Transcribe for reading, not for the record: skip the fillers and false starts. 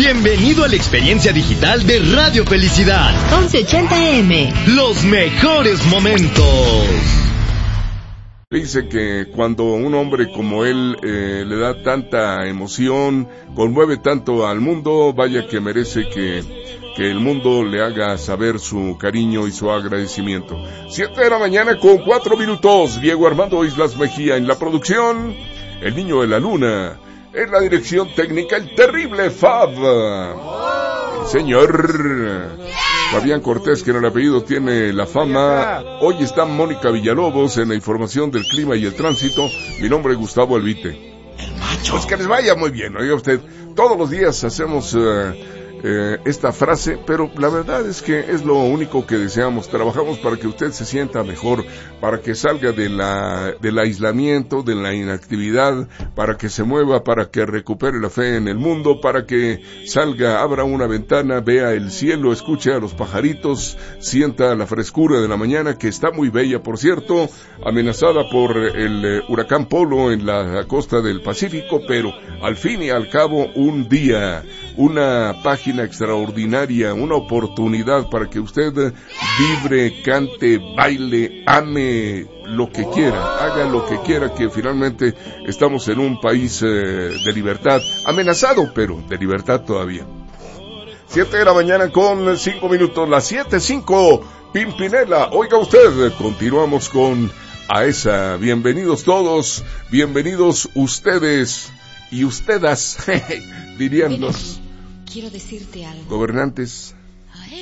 Bienvenido a la experiencia digital de Radio Felicidad. 1180 AM. Los mejores momentos. Dice que cuando un hombre como él le da tanta emoción, conmueve tanto al mundo, vaya que merece que el mundo le haga saber su cariño y su agradecimiento. 7 de la mañana con 4 minutos. Diego Armando Islas Mejía en la producción. El niño de la luna. En la dirección técnica, el terrible Fab. El señor Fabián Cortés, que en el apellido tiene la fama. Hoy está Mónica Villalobos en la información del clima y el tránsito. Mi nombre es Gustavo Albite. Pues que les vaya muy bien, oiga usted. Todos los días hacemos esta frase, pero la verdad es que es lo único que deseamos. Trabajamos para que usted se sienta mejor, para que salga del aislamiento, de la inactividad, para que se mueva, para que recupere la fe en el mundo, para que salga, abra una ventana, vea el cielo, escuche a los pajaritos, sienta la frescura de la mañana, que está muy bella, por cierto, amenazada por el huracán Polo en la costa del Pacífico, pero al fin y al cabo un día, una página extraordinaria, una oportunidad para que usted vibre, cante, baile, ame lo que quiera, haga lo que quiera, que finalmente estamos en un país de libertad, amenazado, pero de libertad todavía. 7 de la mañana con 5 minutos, las 7:05, Pimpinela. Oiga usted, continuamos con AESA. Bienvenidos todos, bienvenidos ustedes y ustedes, dirían los quiero decirte algo. gobernantes.